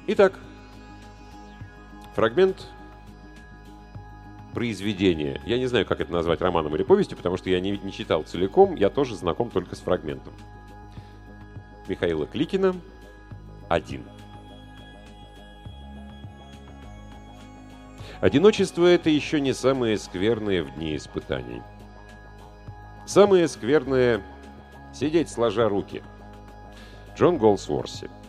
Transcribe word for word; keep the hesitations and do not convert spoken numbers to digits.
Итак, фрагмент произведения. Я не знаю, как это назвать, романом или повестью, потому что я не, не читал целиком, я тоже знаком только с фрагментом. Михаила Кликина «Один». Одиночество — это еще не самое скверное в дни испытаний. Самое скверное — сидеть сложа руки. Джон Голсуорси.